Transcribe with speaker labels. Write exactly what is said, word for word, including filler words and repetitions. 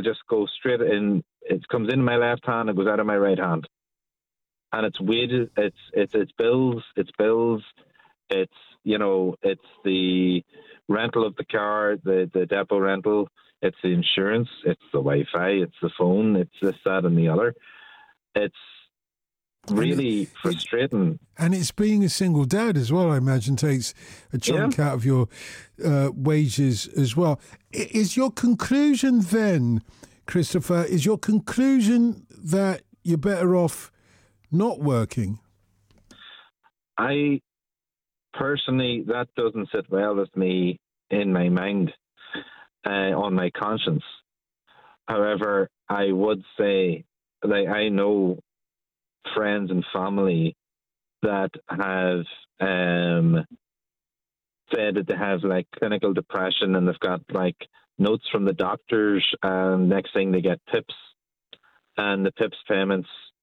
Speaker 1: just go straight in. It comes in my left hand and goes out of my right hand. And it's wages, it's it's it's bills, it's bills, it's you know, it's the rental of the car, the the depot rental, it's the insurance, it's the Wi-Fi, it's the phone, it's this, that, and the other. It's really
Speaker 2: it,
Speaker 1: frustrating.
Speaker 2: It, and it's being a single dad as well, I imagine, takes a chunk
Speaker 1: Yeah.
Speaker 2: out of your uh, wages as well. Is your conclusion then, Christopher, is your conclusion that you're better off not working?
Speaker 1: I personally, that doesn't sit well with me in my mind, uh, on my conscience. However, I would say, like, I know friends and family that have um, said that they have like clinical depression, and they've got like notes from the doctors, and next thing they get tips, and the tips payments